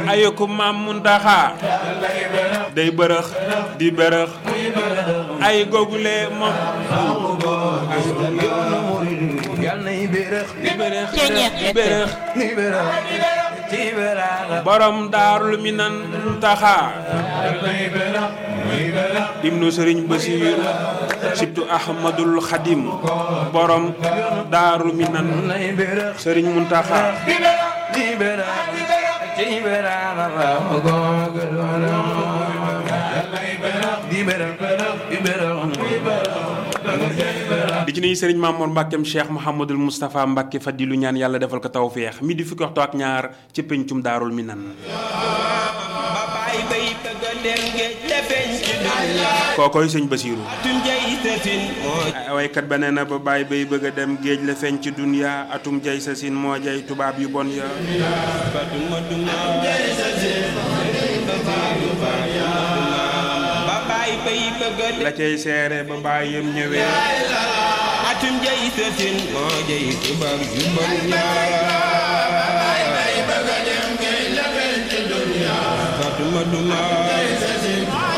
ayoku maam Muntaxa day bërëx di bërëx ay gogule moom borom daarul minan taxa ibnu sëriñ Basiir sibtu ahmadul xadim borom daarul minan sëriñ Muntaxa di ci nuyu sëriñ Mamour Mbàkkeem Cheikh Mouhamadul Moustapha Mbàkke Fadilu ñaan yàlla defal ko tawfeex mi di fukki waxtu ak ñaar ci pencum daarul minan kookoy sëñ Basiiru waykat ba nee na ba bàyyi bay bëgg a dem géej la feeñ ci dunya atum jay sa sin moo jay tubaab yu bon ya la cay seere ba bàyyam ñëwee atum jay sa sin moo jay tubaab yu bon ya Fatuma duma